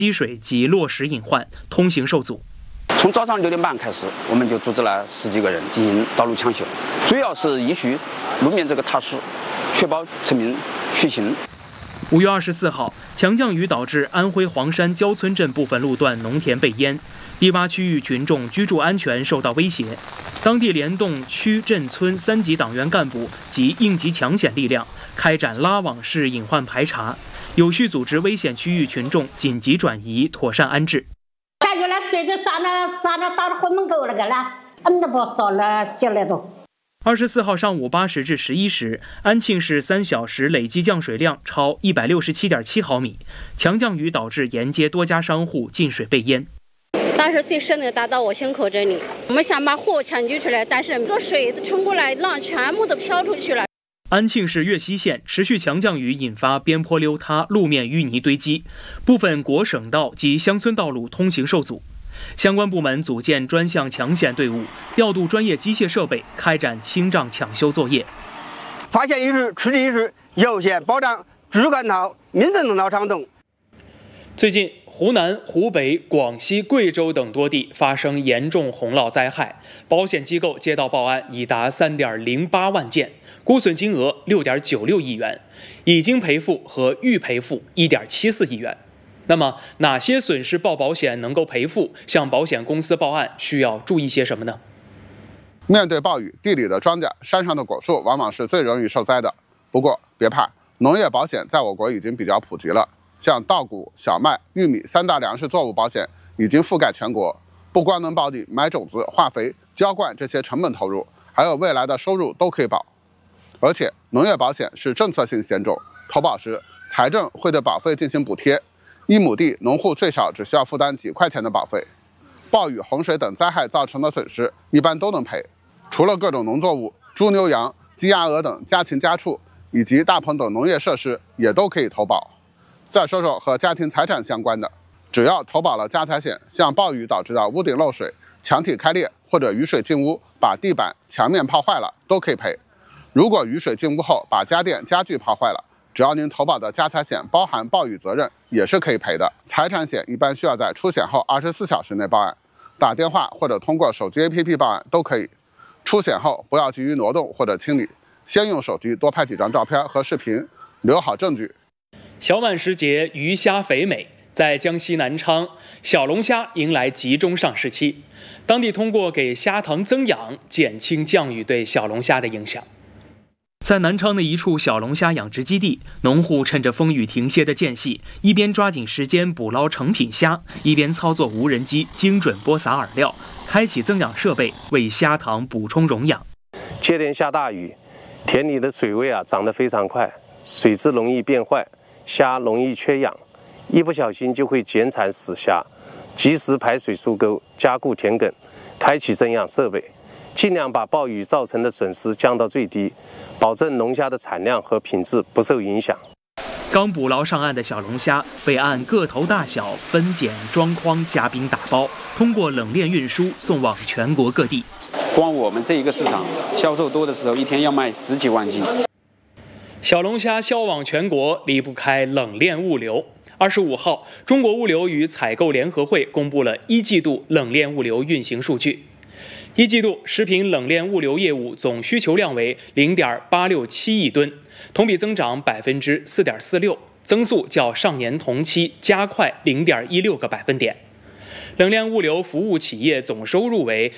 积水及落石隐患，通行受阻。 从早上6点半开始，我们就组织了10几个人进行道路抢修，主要是依据路面这个踏实，确保村民徐行。 5月24号，强降雨导致安徽黄山焦村镇部分路段农田被淹，低洼区域群众居住安全受到威胁。当地联动区镇村3级党员干部及应急抢险力量，开展拉网式隐患排查，有序组织危险区域群众紧急转移，妥善安置。 下雨了，水就砸那到后门口那个了，那不早了进来都。 24号上午8时至11时，安庆市3小时累计降水量超167.7毫米，强降雨导致沿街多家商户进水被淹。 当时最深的达到我胸口这里，我们想把货抢救出来，但是这个水冲过来，浪全部都飘出去了。 安庆市岳西县持续强降雨引发边坡溜塌，路面淤泥堆积，部分国省道及乡村道路通行受阻。相关部门组建专项抢险队伍，调度专业机械设备，开展清障抢修作业。 发现遗失、吃遗失，优先保障居住干道、民生农场等。 最近，湖南、湖北、广西、贵州等多地发生严重洪涝灾害，保险机构接到报案已达3.08万件，估损金额6.96亿元，已经赔付和预赔付1.74亿元。那么，哪些损失报保险能够赔付？向保险公司报案需要注意些什么呢？ 面对暴雨，地里的庄稼、山上的果树往往是最容易受灾的。不过别怕，农业保险在我国已经比较普及了，像稻谷、小麦、玉米3大粮食作物保险已经覆盖全国，不光能保你买种子、化肥、浇灌这些成本投入，还有未来的收入都可以保。而且，农业保险是政策性险种，投保时财政会对保费进行补贴。1亩地，农户最少只需要负担几块钱的保费。暴雨、洪水等灾害造成的损失，一般都能赔。除了各种农作物、猪牛羊、鸡鸭鹅等家禽家畜，以及大棚等农业设施，也都可以投保。再说说和家庭财产相关的，只要投保了家财险，像暴雨导致的屋顶漏水、墙体开裂或者雨水进屋把地板、墙面泡坏了，都可以赔。如果雨水进屋后把家电、家具泡坏了，只要您投保的家财险包含暴雨责任，也是可以赔的。财产险一般需要在出险后24小时内报案，打电话或者通过手机 APP 报案都可以。出险后不要急于挪动或者清理，先用手机多拍几张照片和视频，留好证据。 小满时节，鱼虾肥美，在江西南昌，小龙虾迎来集中上市期。当地通过给虾塘增氧，减轻降雨对小龙虾的影响。在南昌的一处小龙虾养殖基地，农户趁着风雨停歇的间隙，一边抓紧时间捕捞成品虾，一边操作无人机精准播撒饵料，开启增氧设备，为虾塘补充溶氧。 接连下大雨，田里的水位涨得非常快，水质容易变坏，虾容易缺氧，一不小心就会减产死虾。及时排水疏沟，加固田埂，开启增氧设备，尽量把暴雨造成的损失降到最低，保证龙虾的产量和品质不受影响。 刚捕捞上岸的小龙虾被按个头大小分拣装筐加冰打包，通过冷链运输送往全国各地。 光我们这一个市场销售多的时候，一天要卖10几万斤。 小龙虾销往全国离不开冷链物流。25号，中国物流与采购联合会公布了1季度冷链物流运行数据。1季度食品冷链物流业务总需求量为0.867亿吨，同比增长4.46%，增速较上年同期加快0.16个百分点。冷链物流服务企业总收入为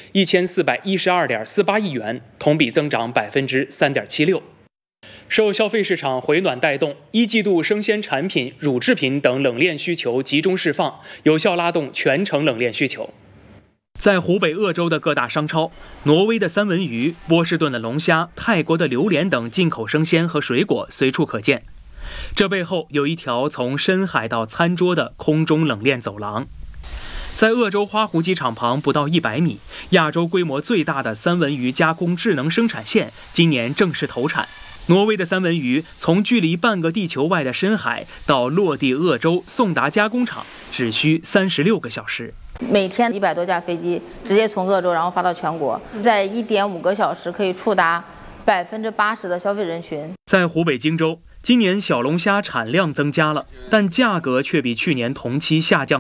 1412.48亿元，同比增长3.76%。受消费市场回暖带动，1季度生鲜产品、乳制品等冷链需求集中释放，有效拉动全城冷链需求。在湖北鄂州的各大商超，挪威的三文鱼、波士顿的龙虾、泰国的榴莲等进口生鲜和水果随处可见。这背后有一条从深海到餐桌的空中冷链走廊。在鄂州花湖机场旁不到100米，亚洲规模最大的三文鱼加工智能生产线今年正式投产。挪威的三文鱼从距离半个地球外的深海到落地鄂州送达加工厂，只需36个小时。 每天100多架飞机直接从鄂州然后发到全国，在1.5个小时可以触达80%的消费人群。 在湖北荆州，今年小龙虾产量增加了，但价格却比去年同期下降